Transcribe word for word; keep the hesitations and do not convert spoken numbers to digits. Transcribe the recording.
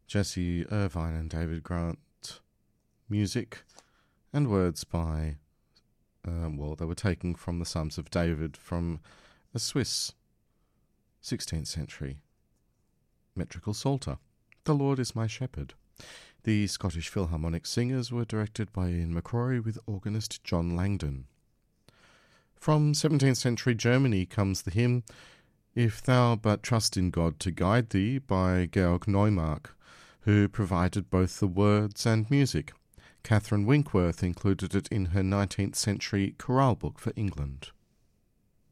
Jesse Irvine and David Grant. Music and words by, uh, well, they were taken from the Psalms of David from a Swiss sixteenth century metrical psalter. The Lord is my shepherd. The Scottish Philharmonic Singers were directed by Ian McCrory with organist John Langdon. From seventeenth century Germany comes the hymn If Thou But Trust in God to Guide Thee by Georg Neumark, who provided both the words and music. Catherine Winkworth included it in her nineteenth century chorale book for England.